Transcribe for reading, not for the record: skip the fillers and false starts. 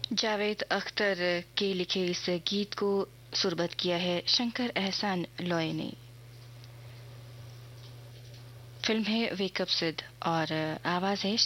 जावेद अख्तर के लिखे इस गीत को सुरबत किया है शंकर एहसान लॉय ने। फिल्म है वेकअप सिड और आवाज है